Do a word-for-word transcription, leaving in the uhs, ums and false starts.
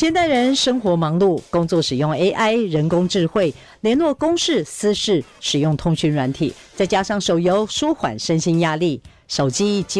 现代人生活忙碌，工作使用 A I 人工智慧，联络公事私事使用通讯软体，再加上手游舒缓身心压力，手机几